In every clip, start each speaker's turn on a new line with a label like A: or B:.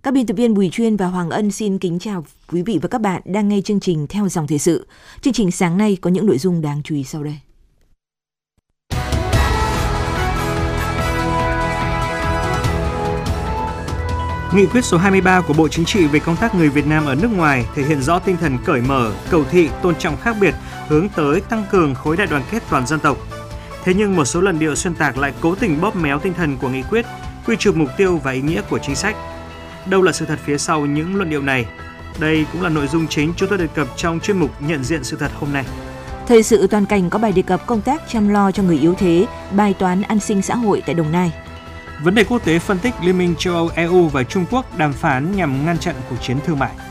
A: Các biên tập viên Bùi Chuyên và Hoàng Ân xin kính chào quý vị và các bạn đang nghe chương trình Theo dòng thời sự. Chương trình sáng nay có những nội dung đáng chú ý sau đây.
B: Nghị quyết số 23 của Bộ Chính trị về công tác người Việt Nam ở nước ngoài thể hiện rõ tinh thần cởi mở, cầu thị, tôn trọng khác biệt, hướng tới tăng cường khối đại đoàn kết toàn dân tộc. Thế nhưng một số luận điệu xuyên tạc lại cố tình bóp méo tinh thần của nghị quyết, quy chụp mục tiêu và ý nghĩa của chính sách. Đâu là sự thật phía sau những luận điệu này? Đây cũng là nội dung chính chúng tôi đề cập trong chuyên mục Nhận diện sự thật hôm nay.
A: Thời sự toàn cảnh có bài đề cập công tác chăm lo cho người yếu thế, bài toán an sinh xã hội tại Đồng Nai.
B: Vấn đề quốc tế phân tích Liên minh châu Âu EU và Trung Quốc đàm phán nhằm ngăn chặn cuộc chiến thương mại.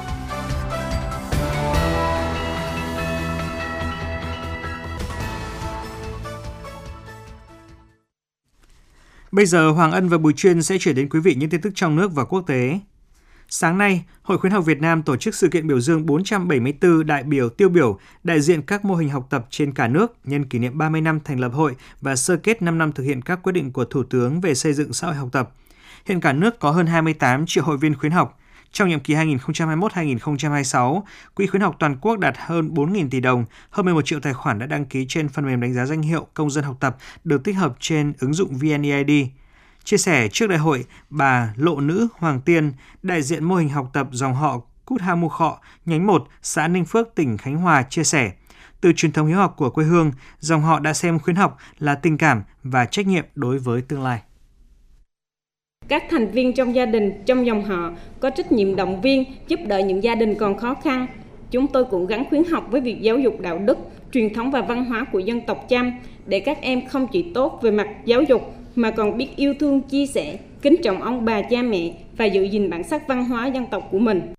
B: Bây giờ Hoàng Ân và Bùi Chuyên sẽ chuyển đến quý vị những tin tức trong nước và quốc tế. Sáng nay, Hội Khuyến học Việt Nam tổ chức sự kiện biểu dương 474 đại biểu tiêu biểu đại diện các mô hình học tập trên cả nước nhân kỷ niệm 30 năm thành lập hội và sơ kết 5 năm thực hiện các quyết định của Thủ tướng về xây dựng xã hội học tập. Hiện cả nước có hơn 28 triệu hội viên khuyến học. Trong nhiệm kỳ 2021-2026, Quỹ khuyến học toàn quốc đạt hơn 4.000 tỷ đồng, hơn 11 triệu tài khoản đã đăng ký trên phần mềm đánh giá danh hiệu công dân học tập được tích hợp trên ứng dụng VNeID. Chia sẻ trước đại hội, bà Lộ Nữ Hoàng Tiên, đại diện mô hình học tập dòng họ Cút Ha Mu Khọ, nhánh 1, xã Ninh Phước, tỉnh Khánh Hòa chia sẻ, từ truyền thống hiếu học của quê hương, dòng họ đã xem khuyến học là tình cảm và trách nhiệm đối với tương lai.
C: Các thành viên trong gia đình, trong dòng họ có trách nhiệm động viên, giúp đỡ những gia đình còn khó khăn. Chúng tôi cũng gắn khuyến học với việc giáo dục đạo đức, truyền thống và văn hóa của dân tộc Chăm để các em không chỉ tốt về mặt giáo dục mà còn biết yêu thương, chia sẻ, kính trọng ông bà cha mẹ và giữ gìn bản sắc văn hóa dân tộc của mình.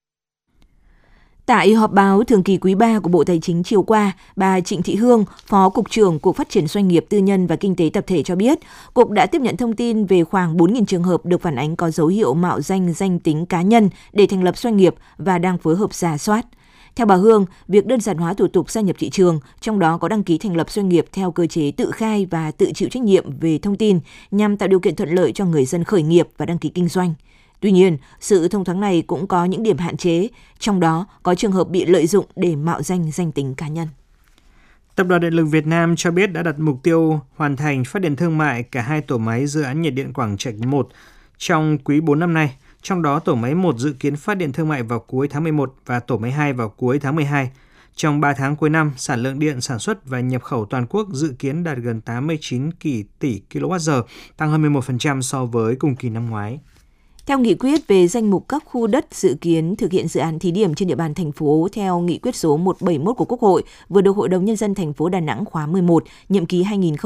A: Tại họp báo thường kỳ quý 3 của Bộ Tài chính chiều qua, bà Trịnh Thị Hương, Phó Cục trưởng Cục Phát triển Doanh nghiệp Tư nhân và Kinh tế Tập thể cho biết, Cục đã tiếp nhận thông tin về khoảng 4.000 trường hợp được phản ánh có dấu hiệu mạo danh danh tính cá nhân để thành lập doanh nghiệp và đang phối hợp rà soát. Theo bà Hương, việc đơn giản hóa thủ tục gia nhập thị trường, trong đó có đăng ký thành lập doanh nghiệp theo cơ chế tự khai và tự chịu trách nhiệm về thông tin nhằm tạo điều kiện thuận lợi cho người dân khởi nghiệp và đăng ký kinh doanh. Tuy nhiên, sự thông thoáng này cũng có những điểm hạn chế, trong đó có trường hợp bị lợi dụng để mạo danh danh tính cá nhân.
B: Tập đoàn Điện lực Việt Nam cho biết đã đặt mục tiêu hoàn thành phát điện thương mại cả hai tổ máy dự án nhiệt điện Quảng Trạch 1 trong quý 4 năm nay. Trong đó, tổ máy 1 dự kiến phát điện thương mại vào cuối tháng 11 và tổ máy 2 vào cuối tháng 12. Trong 3 tháng cuối năm, sản lượng điện sản xuất và nhập khẩu toàn quốc dự kiến đạt gần 89 tỷ kWh, tăng hơn 11% so với cùng kỳ năm ngoái.
A: Theo nghị quyết về danh mục các khu đất dự kiến thực hiện dự án thí điểm trên địa bàn thành phố theo nghị quyết số 171 của Quốc hội vừa được Hội đồng Nhân dân thành phố Đà Nẵng khóa 11, nhiệm kỳ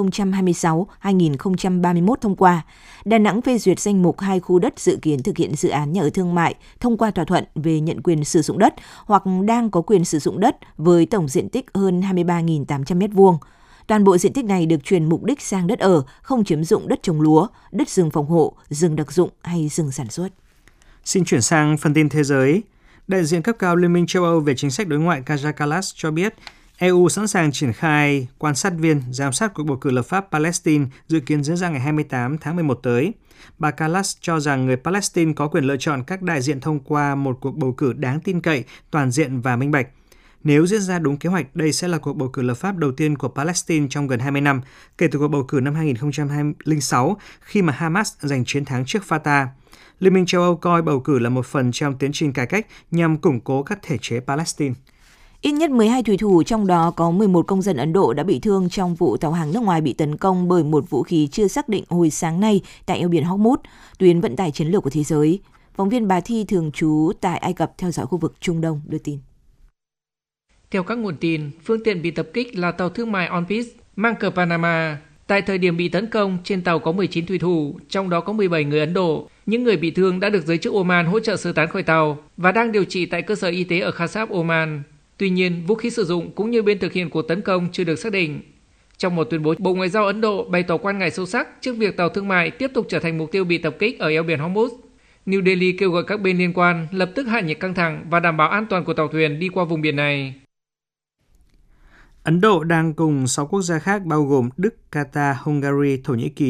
A: 2026-2031 thông qua, Đà Nẵng phê duyệt danh mục 2 khu đất dự kiến thực hiện dự án nhà ở thương mại thông qua thỏa thuận về nhận quyền sử dụng đất hoặc đang có quyền sử dụng đất với tổng diện tích hơn 23.800 m2. Toàn bộ diện tích này được chuyển mục đích sang đất ở, không chiếm dụng đất trồng lúa, đất rừng phòng hộ, rừng đặc dụng hay rừng sản xuất.
B: Xin chuyển sang phần tin thế giới. Đại diện cấp cao Liên minh châu Âu về chính sách đối ngoại Kaja Kallas cho biết EU sẵn sàng triển khai quan sát viên giám sát cuộc bầu cử lập pháp Palestine dự kiến diễn ra ngày 28 tháng 11 tới. Bà Kallas cho rằng người Palestine có quyền lựa chọn các đại diện thông qua một cuộc bầu cử đáng tin cậy, toàn diện và minh bạch. Nếu diễn ra đúng kế hoạch, đây sẽ là cuộc bầu cử lập pháp đầu tiên của Palestine trong gần 20 năm, kể từ cuộc bầu cử năm 2006 khi mà Hamas giành chiến thắng trước Fatah. Liên minh châu Âu coi bầu cử là một phần trong tiến trình cải cách nhằm củng cố các thể chế Palestine.
A: Ít nhất 12 thủy thủ, trong đó có 11 công dân Ấn Độ đã bị thương trong vụ tàu hàng nước ngoài bị tấn công bởi một vũ khí chưa xác định hồi sáng nay tại eo biển Hormuz, tuyến vận tải chiến lược của thế giới. Phóng viên Bà Thi thường trú tại Ai Cập theo dõi khu vực Trung Đông đưa tin.
D: Theo các nguồn tin, phương tiện bị tập kích là tàu thương mại On Peace mang cờ Panama. Tại thời điểm bị tấn công, trên tàu có 19 thủy thủ, trong đó có 17 người Ấn Độ. Những người bị thương đã được giới chức Oman hỗ trợ sơ tán khỏi tàu và đang điều trị tại cơ sở y tế ở Khashab, Oman. Tuy nhiên, vũ khí sử dụng cũng như bên thực hiện cuộc tấn công chưa được xác định. Trong một tuyên bố, Bộ Ngoại giao Ấn Độ bày tỏ quan ngại sâu sắc trước việc tàu thương mại tiếp tục trở thành mục tiêu bị tập kích ở eo biển Hormuz. New Delhi kêu gọi các bên liên quan lập tức hạ nhiệt căng thẳng và đảm bảo an toàn của tàu thuyền đi qua vùng biển này.
B: Ấn Độ đang cùng 6 quốc gia khác bao gồm Đức, Qatar, Hungary, Thổ Nhĩ Kỳ,